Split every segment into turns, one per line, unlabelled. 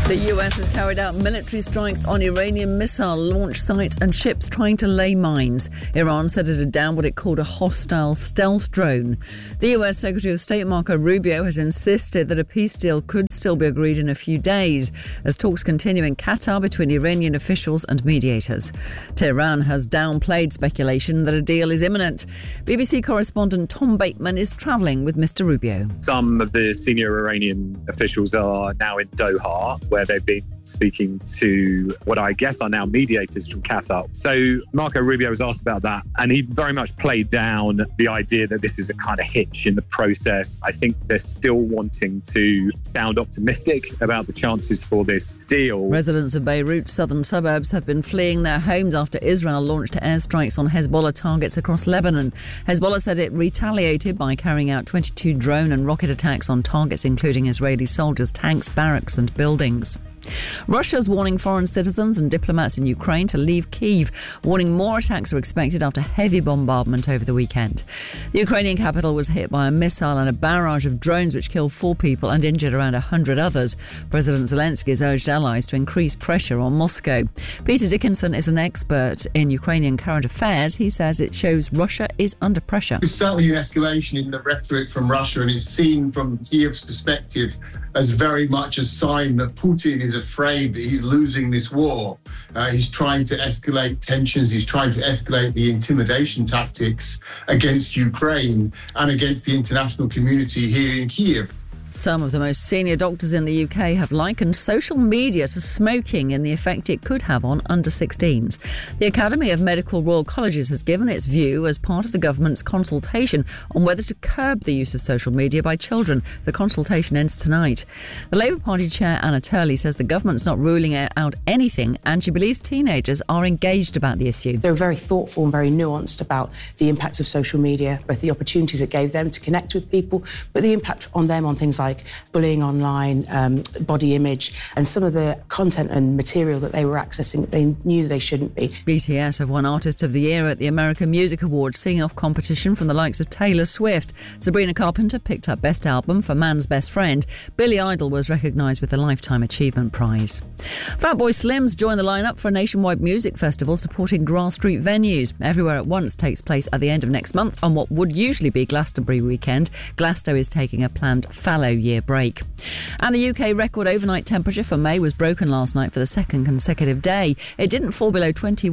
The US has carried out military strikes on Iranian missile launch sites and ships trying to lay mines. Iran said it had downed what it called a hostile stealth drone. The US Secretary of State Marco Rubio has insisted that a peace deal could still be agreed in a few days as talks continue in Qatar between Iranian officials and mediators. Tehran has downplayed speculation that a deal is imminent. BBC correspondent Tom Bateman is travelling with Mr. Rubio.
Some of the senior Iranian officials are now in Doha, where they've been speaking to what I guess are now mediators from Qatar. So Marco Rubio was asked about that, and he very much played down the idea that this is a kind of hitch in the process. I think they're still wanting to sound optimistic about the chances for this deal.
Residents of Beirut's southern suburbs have been fleeing their homes after Israel launched airstrikes on Hezbollah targets across Lebanon. Hezbollah said it retaliated by carrying out 22 drone and rocket attacks on targets including Israeli soldiers, tanks, barracks and buildings. Russia's warning foreign citizens and diplomats in Ukraine to leave Kyiv, warning more attacks are expected after heavy bombardment over the weekend. The Ukrainian capital was hit by a missile and a barrage of drones which killed 4 people and injured around 100 others. President Zelensky has urged allies to increase pressure on Moscow. Peter Dickinson is an expert in Ukrainian current affairs. He says it shows Russia is under pressure.
There's certainly an escalation in the rhetoric from Russia, and it's seen from Kyiv's perspective as very much a sign that Putin is afraid that he's losing this war. He's trying to escalate tensions. He's trying to escalate the intimidation tactics against Ukraine and against the international community here in Kyiv.
Some of the most senior doctors in the UK have likened social media to smoking and the effect it could have on under-16s. The Academy of Medical Royal Colleges has given its view as part of the government's consultation on whether to curb the use of social media by children. The consultation ends tonight. The Labour Party chair, Anna Turley, says the government's not ruling out anything and she believes teenagers are engaged about the issue.
They were very thoughtful and very nuanced about the impacts of social media, both the opportunities it gave them to connect with people, but the impact on them on things like bullying online, body image, and some of the content and material that they were accessing that they knew they shouldn't be.
BTS have won Artist of the Year at the American Music Awards, seeing off competition from the likes of Taylor Swift. Sabrina Carpenter picked up Best Album for Man's Best Friend. Billy Idol was recognised with the Lifetime Achievement Prize. Fatboy Slim's joined the lineup for a nationwide music festival supporting grass street venues. Everywhere at Once takes place at the end of next month on what would usually be Glastonbury weekend. Glasgow is taking a planned fallow year break. And the UK record overnight temperature for May was broken last night for the second consecutive day. It didn't fall below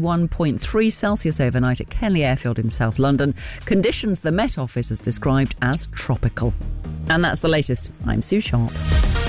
21.3 Celsius overnight at Kenley Airfield in South London. Conditions the Met Office has described as tropical. And that's the latest. I'm Sue Sharp.